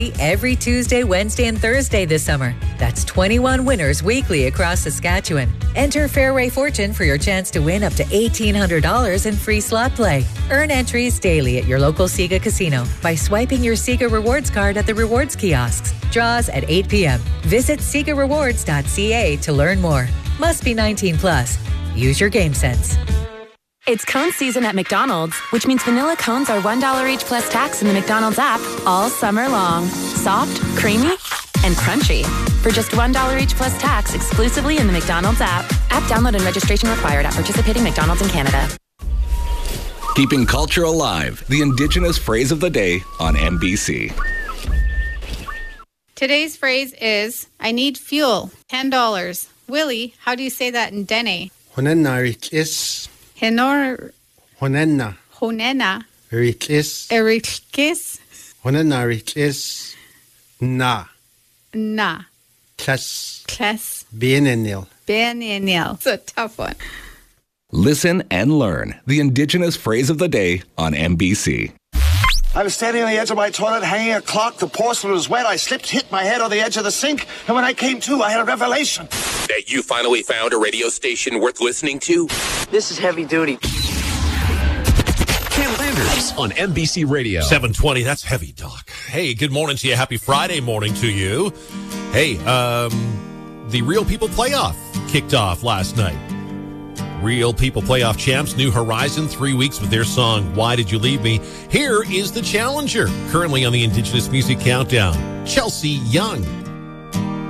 every Tuesday, Wednesday, and Thursday this summer. That's 21 winners weekly across Saskatchewan. Enter Fairway Fortune for your chance to win up to $1,800 in free slot play. Earn entries daily at your local Sega casino by swiping your Sega Rewards card at the rewards kiosks. Draws at 8 p.m. Visit SegaRewards.ca to learn more. Must be 19 plus. Use your game sense. It's cone season at McDonald's, which means vanilla cones are $1 each plus tax in the McDonald's app all summer long. Soft, creamy, and crunchy. For just $1 each plus tax exclusively in the McDonald's app. App download and registration required at participating McDonald's in Canada. Keeping culture alive. The Indigenous phrase of the day on MBC. Today's phrase is, I need fuel, $10. Willie, how do you say that in Dene? Honenna rikis. Honenna. Honenna. Rikis. Erikis. Honenna rikis. Na. Na. Kles. Kles. Bienenil. Bienenil. It's a tough one. Listen and learn. The Indigenous phrase of the day on MBC. I was standing on the edge of my toilet, hanging a clock. The porcelain was wet. I slipped, hit my head on the edge of the sink, and when I came to, I had a revelation. That you finally found a radio station worth listening to? This is heavy duty. Cam Landers on MBC Radio. 7:20, that's heavy, Doc. Hey, good morning to you. Happy Friday morning to you. Hey, the Real People Playoff kicked off last night. Real People Playoff champs, New Horizon, 3 weeks with their song, Why Did You Leave Me? Here is the challenger, currently on the Indigenous Music Countdown, Chelsea Young.